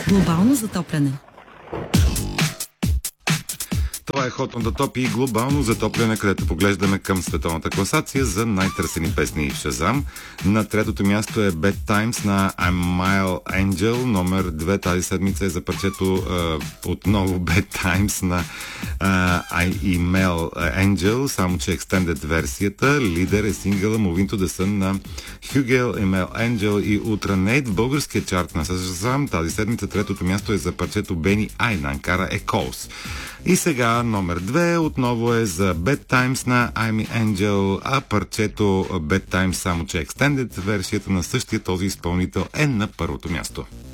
Глобално затопляне. Това е Hot on the Top и глобално затопляне, където поглеждаме към световната класация за най-търсени песни в Шазам. На третото място е Bad Times на I'm Mile Angel. Номер 2 тази седмица е за парчето отново Bad Times на I Email Angel, само че extended версията. Лидер е сингъла Moving to the Sun на Hugel, Email Angel и Ultra Nate. В българския чарт на Шазам тази седмица третото място е за парчето Benny I на Ankara Echoes. И сега номер 2 отново е за Bad Times на I'm Angel, а парчето Bad Times, само че Extended версията на същия този изпълнител е на първото място.